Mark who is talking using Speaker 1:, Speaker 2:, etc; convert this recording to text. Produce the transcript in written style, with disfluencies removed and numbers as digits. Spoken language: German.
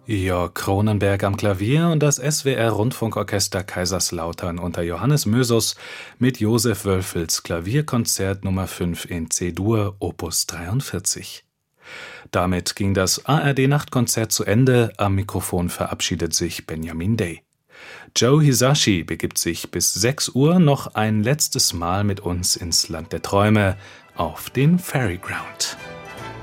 Speaker 1: Jörg Cronenberg am Klavier und das SWR-Rundfunkorchester Kaiserslautern unter Johannes Mösus mit Josef Wölfels Klavierkonzert Nummer 5 in C-Dur, Opus 43. Damit ging das ARD-Nachtkonzert zu Ende. Am Mikrofon verabschiedet sich Benjamin Day. Joe Hisashi begibt sich bis 6 Uhr noch ein letztes Mal mit uns ins Land der Träume auf den Fairy Ground.